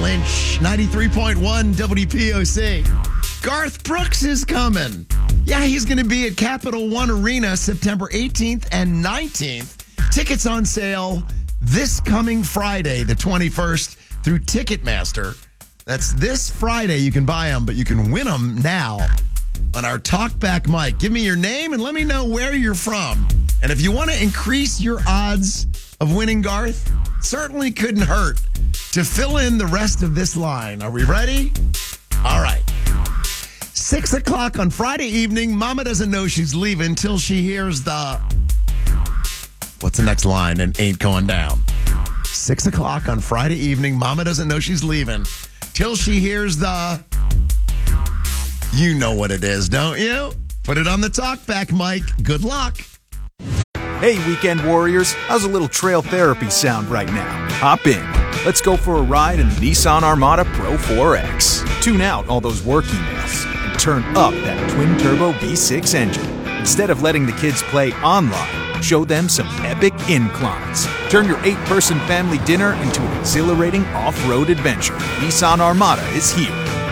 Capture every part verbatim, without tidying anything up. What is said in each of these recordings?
Lynch, ninety-three point one W P O C. Garth Brooks is coming. Yeah, he's going to be at Capital One Arena September eighteenth and nineteenth. Tickets on sale this coming Friday, the twenty-first, through Ticketmaster. That's this Friday. You can buy them, but you can win them now on our Talkback mic. Give me your name and let me know where you're from. And if you want to increase your odds of winning, Garth, certainly couldn't hurt to fill in the rest of this line. Are we ready? All right. Six o'clock on Friday evening. Mama doesn't know she's leaving till she hears the... What's the next line and ain't going down? Six o'clock on Friday evening. Mama doesn't know she's leaving till she hears the... You know what it is, don't you? Put it on the Talkback mic. Good luck. Hey, weekend warriors. How's a little trail therapy sound right now? Hop in. Let's go for a ride in the Nissan Armada Pro four X. Tune out all those work emails and turn up that twin-turbo V six engine. Instead of letting the kids play online, show them some epic inclines. Turn your eight-person family dinner into an exhilarating off-road adventure. Nissan Armada is here.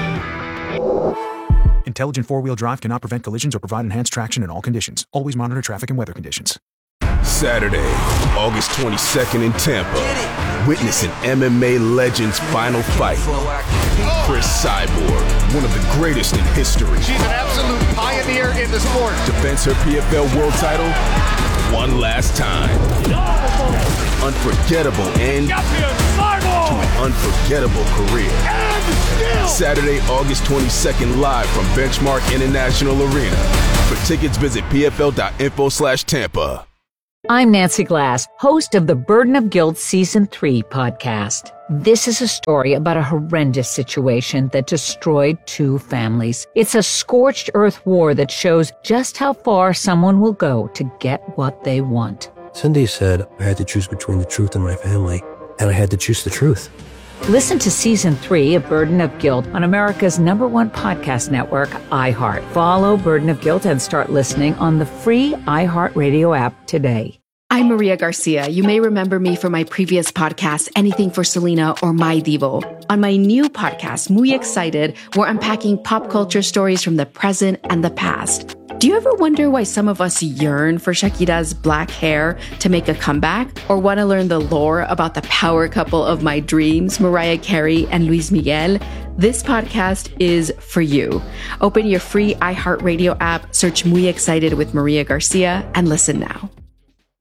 Intelligent four-wheel drive cannot prevent collisions or provide enhanced traction in all conditions. Always monitor traffic and weather conditions. Saturday, August twenty-second in Tampa. Witness an M M A legend's final fight. Chris Cyborg, one of the greatest in history. She's an absolute pioneer in the sport. Defends her P F L world title one last time. Unforgettable end to an unforgettable career. Saturday, August twenty-second, live from Benchmark International Arena. For tickets, visit pfl.info slash Tampa. I'm Nancy Glass, host of the Burden of Guilt Season three podcast. This is a story about a horrendous situation that destroyed two families. It's a scorched earth war that shows just how far someone will go to get what they want. Cindy said I had to choose between the truth and my family, and I had to choose the truth. Listen to Season three of Burden of Guilt on America's number one podcast network, iHeart. Follow Burden of Guilt and start listening on the free iHeartRadio app today. I'm Maria Garcia. You may remember me from my previous podcast, Anything for Selena or My Divo. On my new podcast, Muy Excited, we're unpacking pop culture stories from the present and the past. Do you ever wonder why some of us yearn for Shakira's black hair to make a comeback? Or want to learn the lore about the power couple of my dreams, Mariah Carey and Luis Miguel? This podcast is for you. Open your free iHeartRadio app, search Muy Excited with Maria Garcia, and listen now.